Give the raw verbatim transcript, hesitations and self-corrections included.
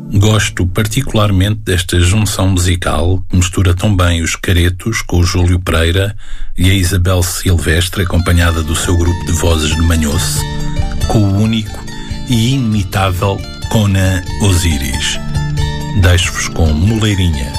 Gosto particularmente desta junção musical que mistura tão bem os Caretos com o Júlio Pereira e a Isabel Silvestre, acompanhada do seu grupo de vozes de Manhoce, com o único e inimitável Conan Osiris. Deixo-vos com Moleirinha.